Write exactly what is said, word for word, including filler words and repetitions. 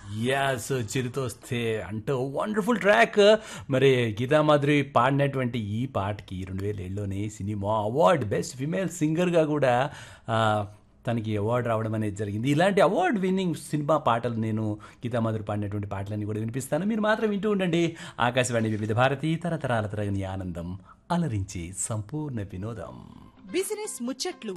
As చిరుతోస్తే అంటూ wonderful track. మరి గీతామాధురి పాడినటువంటి ఈ పాటకి రెండు వేల ఏడులోనే సినిమా అవార్డ్ బెస్ట్ ఫిమేల్ సింగర్గా కూడా ఆ, తనకి అవార్డు రావడం అనేది జరిగింది. ఇలాంటి అవార్డ్ విన్నింగ్ సినిమా పాటలు నేను గీతామాధురి పాడినటువంటి పాటలన్నీ కూడా వినిపిస్తాను. మీరు మాత్రం వింటూ ఉండండి ఆకాశవాణి వివిధ భారతి తరతరాల తరగని ఆనందం అలరించి సంపూర్ణ వినోదం. బిజినెస్ ముచ్చట్లు